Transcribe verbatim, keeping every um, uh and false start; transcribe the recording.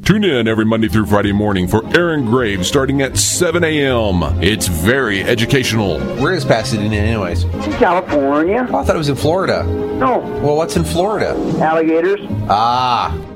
Tune in every Monday through Friday morning for Aaron Graves starting at seven a.m. It's very educational. Where is Pasadena anyways? In California. Oh, I thought it was in Florida. No. Well, what's in Florida? Alligators. Ah.